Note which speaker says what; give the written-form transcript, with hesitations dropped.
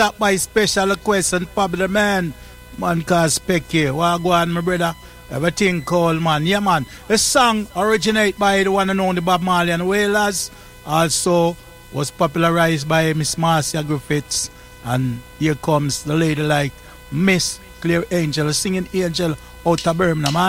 Speaker 1: That by special request and popular man. Man called Specky. Wagwan, my brother. Everything called, man. Yeah, man. The song originate by the one and only Bob Marley and Wailers. Also was popularized by Miss Marcia Griffiths. And here comes the lady like Miss Clear Angel, singing Angel out of Birmingham.